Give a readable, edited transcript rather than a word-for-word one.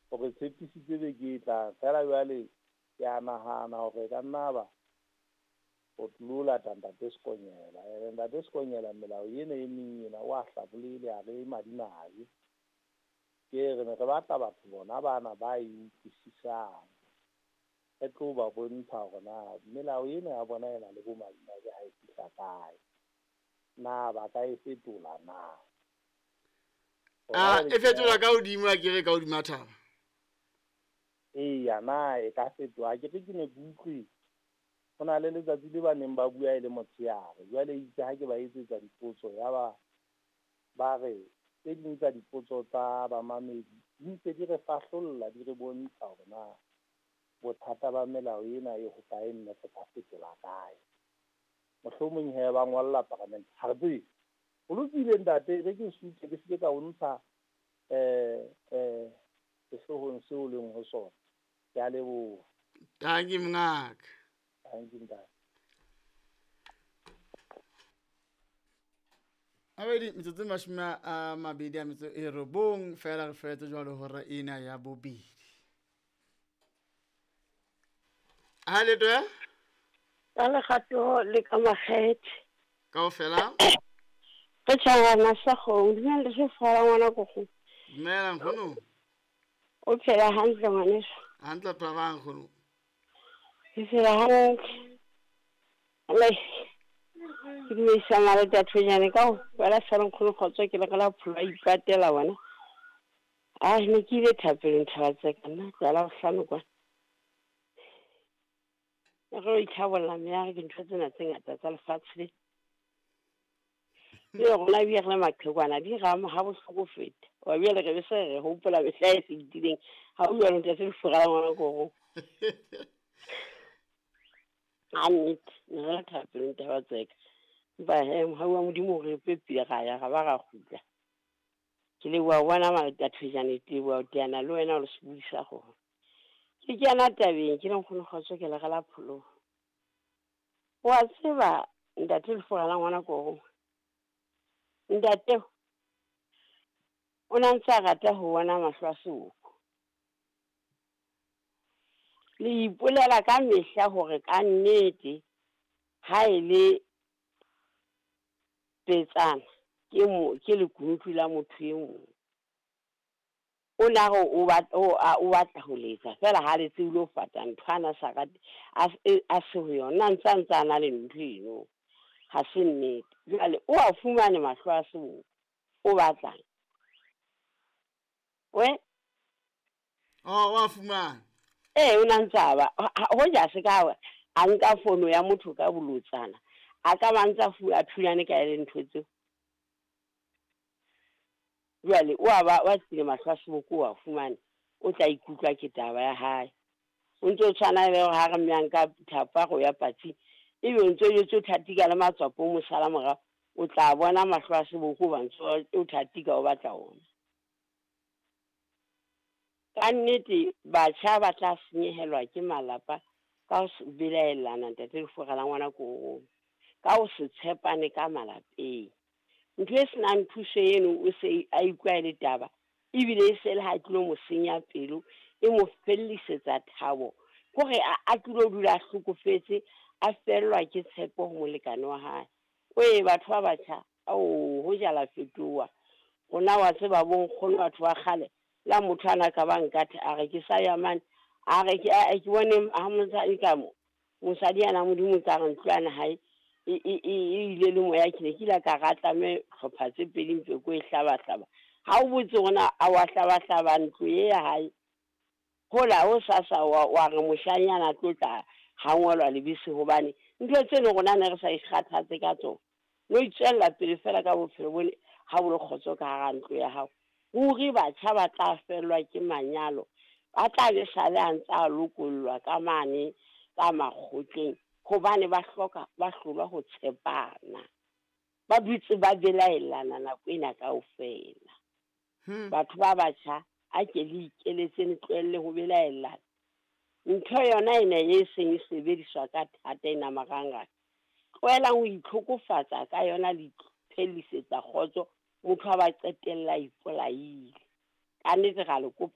o re tshepisitse be ke tla fela jwale ke a nagana gore ka nna ba o tlola ntate Sekonyela ntate Sekonyela melao ena e mengena o a hlabolele a re madimabe ke re ne re batla batho bona bana ba e utlwisisang e tlo ba bontsha gore na melao ena ya bona ena le bo madimabe ha e fihla kae na ba ka e fetola na e fetola ka hodimo a kere ka hodima thaba eya na e ka fetola ke ne ke utlwe go na le letsatsi le ba neng ba bua e le motshehare jwale itse ha ke ba etsetsa dipotso ya ba re tse ding tsa dipotso tsa bamamedi di ntse di re fahlolla di re bontsha gore na bothata ba melao ena e go kae nne se ka fetola kae mohlomong he ba ngolla parlament ha re o lokile ntate re ke sutse ke se ka o ntsha sehlohong seo leng ho sona ke a leboha tanki mngaka tanki ntate Abedi metsotso mashome a mabedi a metso e robong fela re fetse jwalo hore ena ya bobedi ha le twa ka legato le ka makgethe kaofela re tshwana sa go dina le se fara ngwana go go dumela nkgono o phela hantle ngwaneso hantle tabang nkgono ke phela hantle alle ke di isa mare ta thonyane ka wala sa nkgono khotso ke le kala phula ipatela wana ne ke ile thapeleng thabatse kana tsala go hlano kwa go itlhabolla meya ke ntho tsena tse ngata tsa lefatshe le gona bia le maqhekwana di ga mo ha bohloko feta wa bia le re se re hopola be hlae se dileng ha o yona ntse se fugala ngwana go Amit ne ra thapeleng thabatse ba he ha wa modimo re pepile ga ya ga ba ga khutla ke le wa bona ma ta thujane ti wa tiana le wena lo sebudisa go ke kana tabeng ke re nkgono kgotso ke le gala pholo wa tseba ntate le fogala ngwana go ntate o na ntse rata ho bona mahlo a soko le ipolela ka mehla hore ka nnete ha ile petsana ke le kutlwi la motho e mong o na go o batla ho letsa fela ha le tsile ho fata nthwana sa ka a se ho yona ntsa na le ntwino ha se nnete jale o a fumane mahlo a soko o batlang we wa fumana o na ntsaba ho ja se ka a nka fono ya motho ka bolotsana a ka bantsa a thunyane ka ile ntwetse jale wa tsile mahlo a soko wa fumane o tla ikutlwa ke taba ya hae o ntse o tshwana le ha re myanka thapa go ya patsi ebe o ntse o tso thatika le matswapo mo sala moga o tla bona mahlo a seboko ba ntse o thatika o batla ona ka nnete batjha ba tla senyehelwa ke malapa ka ho belaelana ntate le fogala ngwana go ka o se tshepane ka malapeng ntwe se na nthuso eno o se a ikwa ile taba ebile e se le ha tlo mo senya pelo e mo fellisetsa thabo gore a tlo dula hlokofetse a fellwa ke tshepo ho molekane wa hae we batho ba batjha ho jala fetoa gona wa tseba bo nkgono batho ba khale la motho ana ka bankathe a re ke sa ya man a re ke bone ha motsadi ka mo mosadi ana modimo ka re ntlwana hae e ile le moya ke la ka gatla me hlopha tse pedi mpe go e hlaba ha o botse gona a wa hlaba ntlo ye ya hae hola o sasa wa re moshanyana tlotla ha ngolwa le bise hobane ntlo tseno gona ne re sa ikgathatse ka tsona no itsella pele fela ka bophelo bone ha bo le khotso ka ga ntlo ya hao hore batjha ba tla felwa ke manyalo ba tla be sale a ntsa lokollwa ka mane ka makgotleng hobane ba hlolwa ho tshepana ba dutse ba belaelana nako ena kaofela batho ba batjha a ke le ikeletse ne tlohelle ho belaelana ntho yona ena e seng e sebediswa ka thata ena maganga tlohela ho itlhokofatsa ka yona le phellisetsa khotso motho a ba qetella ipolaile ka nnete ga le